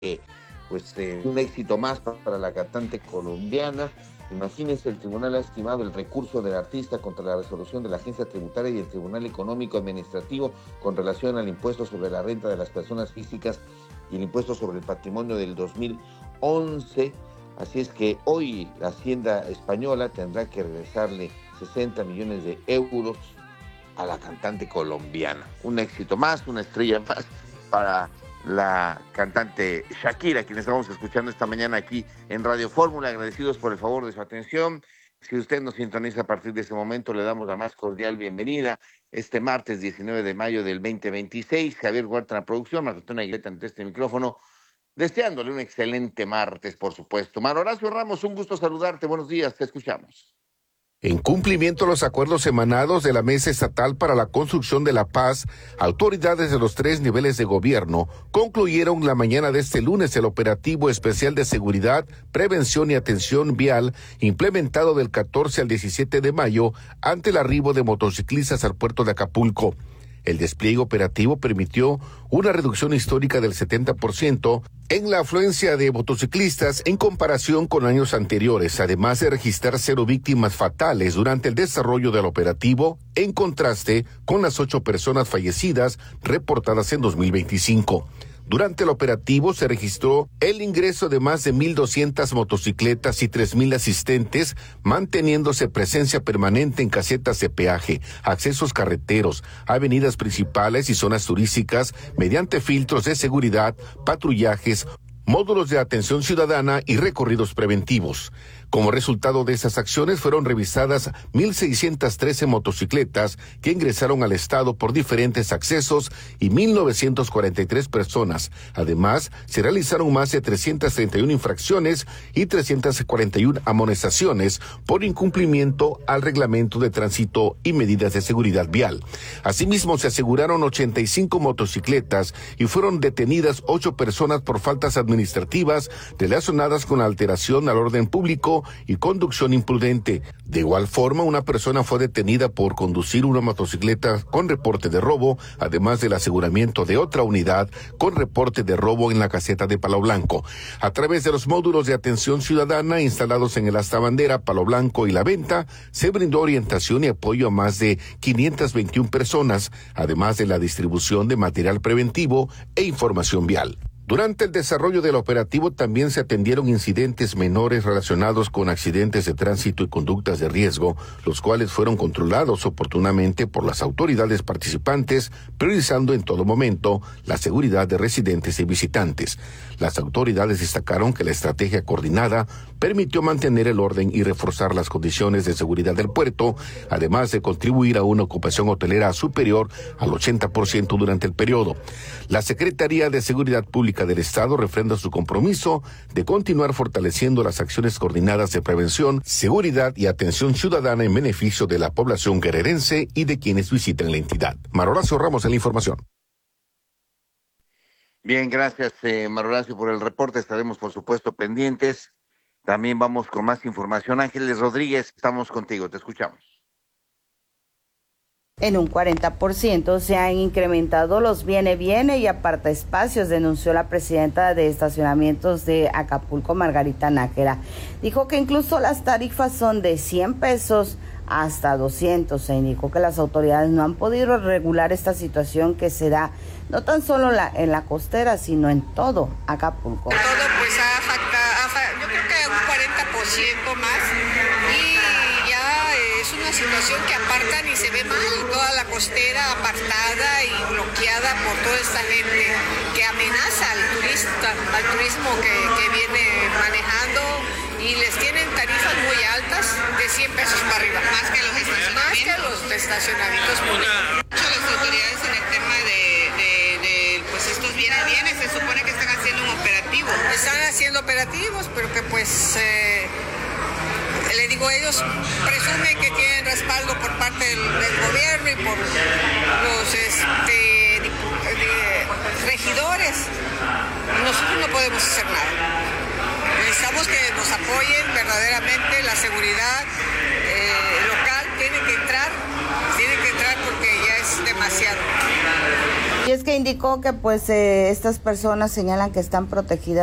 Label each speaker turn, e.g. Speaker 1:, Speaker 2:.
Speaker 1: Un éxito más para la cantante colombiana. Imagínense, el tribunal ha estimado el recurso del artista contra la resolución de la agencia tributaria y el Tribunal Económico Administrativo con relación al impuesto sobre la renta de las personas físicas y el impuesto sobre el patrimonio del 2011. Así es que hoy la Hacienda española tendrá que regresarle 60 millones de euros a la cantante colombiana. Un éxito más, una estrella más para la cantante Shakira, quien estamos escuchando esta mañana aquí en Radio Fórmula. Agradecidos por el favor de su atención. Si usted nos sintoniza a partir de ese momento, le damos la más cordial bienvenida. Este martes 19 de mayo del 2026, Javier Huerta en la producción, Marco Antonio Aguilera ante este micrófono, deseándole un excelente martes, por supuesto. Manuel Horacio Ramos, un gusto saludarte. Buenos días, te escuchamos.
Speaker 2: En cumplimiento a los acuerdos emanados de la Mesa Estatal para la Construcción de la Paz, autoridades de los 3 niveles de gobierno concluyeron la mañana de este lunes el operativo especial de seguridad, prevención y atención vial implementado del 14 al 17 de mayo ante el arribo de motociclistas al puerto de Acapulco. El despliegue operativo permitió una reducción histórica del 70% en la afluencia de motociclistas en comparación con años anteriores, además de registrar 0 víctimas fatales durante el desarrollo del operativo, en contraste con las 8 personas fallecidas reportadas en 2025. Durante el operativo se registró el ingreso de más de 1,200 motocicletas y 3,000 asistentes, manteniéndose presencia permanente en casetas de peaje, accesos carreteros, avenidas principales y zonas turísticas mediante filtros de seguridad, patrullajes, módulos de atención ciudadana y recorridos preventivos. Como resultado de esas acciones fueron revisadas 1,613 motocicletas que ingresaron al estado por diferentes accesos y 1,943 personas. Además, se realizaron más de 331 infracciones y 341 amonestaciones por incumplimiento al reglamento de tránsito y medidas de seguridad vial. Asimismo, se aseguraron 85 motocicletas y fueron detenidas 8 personas por faltas administrativas relacionadas con la alteración al orden público y conducción imprudente. De igual forma, una persona fue detenida por conducir una motocicleta con reporte de robo, además del aseguramiento de otra unidad con reporte de robo en la caseta de Palo Blanco. A través de los módulos de atención ciudadana instalados en el Asta Bandera, Palo Blanco y La Venta, se brindó orientación y apoyo a más de 521 personas, además de la distribución de material preventivo e información vial. Durante el desarrollo del operativo también se atendieron incidentes menores relacionados con accidentes de tránsito y conductas de riesgo, los cuales fueron controlados oportunamente por las autoridades participantes, priorizando en todo momento la seguridad de residentes y visitantes. Las autoridades destacaron que la estrategia coordinada permitió mantener el orden y reforzar las condiciones de seguridad del puerto, además de contribuir a una ocupación hotelera superior al 80% durante el periodo. La Secretaría de Seguridad Pública del Estado refrenda su compromiso de continuar fortaleciendo las acciones coordinadas de prevención, seguridad y atención ciudadana en beneficio de la población guerrerense y de quienes visiten la entidad. Manuel Horacio Ramos en la información.
Speaker 1: Bien, gracias, Manuel Horacio, por el reporte. Estaremos, por supuesto, pendientes. También vamos con más información. Ángeles Rodríguez, estamos contigo, te escuchamos.
Speaker 3: En un 40% se han incrementado los viene y aparta espacios, denunció la presidenta de estacionamientos de Acapulco, Margarita Nájera. Dijo que incluso las tarifas son de 100 pesos hasta 200. Se indicó que las autoridades no han podido regular esta situación que se da no tan solo en la costera, sino en todo Acapulco.
Speaker 4: Todo pues yo creo que un 40% más, y ya es una situación que apartan y se ve mal, toda la costera apartada y bloqueada por toda esta gente que amenaza al turismo que viene manejando, y les tienen tarifas muy altas de 100 pesos para arriba. Más que los estacionamientos públicos. Las autoridades en el tema de pues estos bienes se supone que están haciendo un operativo. Están haciendo operativos, pero que pues le digo, ellos presumen que tienen respaldo por parte del gobierno y por los regidores. Nosotros no podemos hacer nada. Necesitamos que nos apoyen verdaderamente. La seguridad local tiene que entrar porque ya es demasiado.
Speaker 3: Y es que indicó que pues estas personas señalan que están protegidas